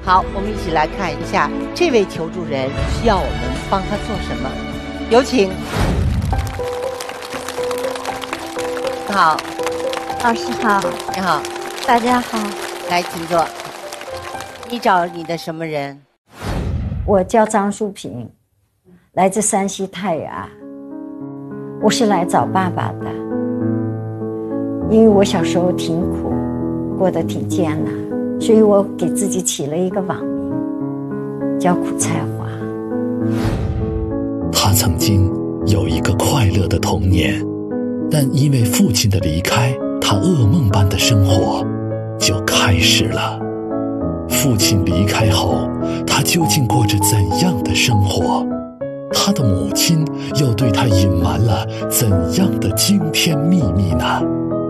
好，我们一起来看一下这位求助人需要我们帮他做什么。有请。好， 老师好。 你好， 大家好。 来，请坐。你找你的什么人？ 我叫张淑萍，来自山西太原。我是来找爸爸的，因为我小时候挺苦，过得挺艰难，所以我给自己起了一个网名，叫苦菜花。 他曾经有一个快乐的童年，但因为父亲的离开，他噩梦般的生活就开始了。父亲离开后，他究竟过着怎样的生活？他的母亲又对他隐瞒了怎样的惊天秘密呢？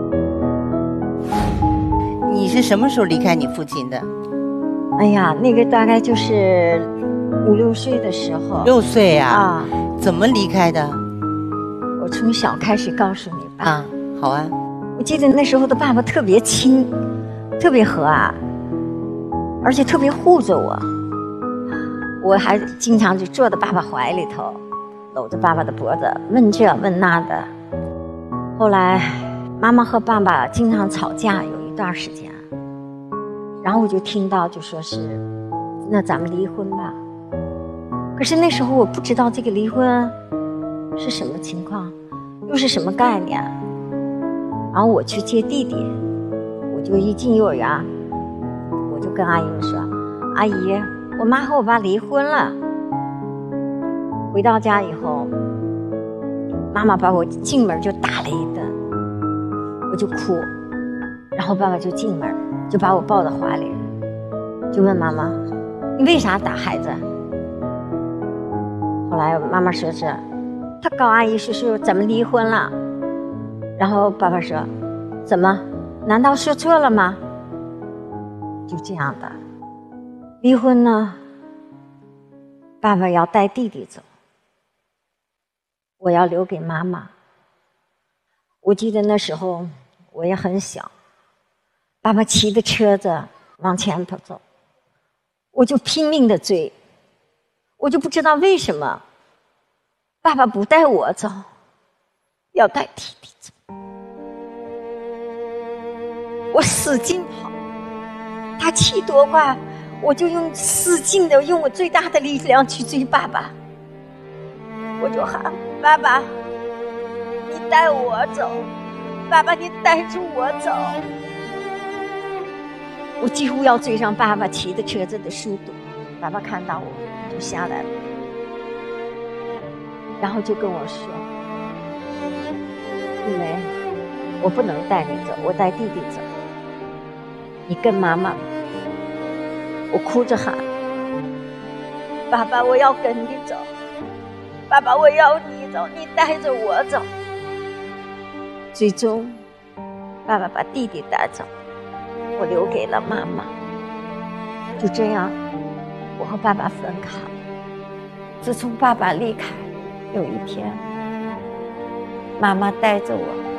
你是什么时候离开你父亲的？ 哎呀，那个大概就是5、6岁的时候。 6岁呀？ 啊， 怎么离开的？ 我从小开始告诉你吧。 啊，好啊。 我记得那时候的爸爸特别亲，特别和蔼，而且特别护着我。我还经常就坐在爸爸怀里头，搂着爸爸的脖子，问这问那的。后来妈妈和爸爸经常吵架，有一段时间，然后我就听到就说是那咱们离婚吧。可是那时候我不知道这个离婚是什么情况，又是什么概念。然后我去接弟弟，我就一进幼儿园，我就跟阿姨们说，阿姨，我妈和我爸离婚了。回到家以后，妈妈把我进门就打了一顿，我就哭，然后爸爸就进门就把我抱到怀里，就问妈妈，你为啥打孩子？后来妈妈说是他告阿姨说咱们离婚了。然后爸爸说，怎么？难道说错了吗？就这样的。离婚呢，爸爸要带弟弟走，我要留给妈妈。我记得那时候我也很小，爸爸骑着车子往前头走，我就拼命的追，我就不知道为什么爸爸不带我走，要带弟弟走。我使劲跑，他骑多快，我就使劲的用我最大的力量去追爸爸。我就喊，爸爸你带我走，爸爸你带着我走。我几乎要追上爸爸骑的车子的速度。爸爸看到我就下来了，然后就跟我说，玉梅，我不能带你走，我带弟弟走，你跟妈妈。我哭着喊，爸爸我要跟你走，爸爸我要你走，你带着我走。最终爸爸把弟弟带走，我留给了妈妈。就这样我和爸爸分开。自从爸爸离开，有一天妈妈带着我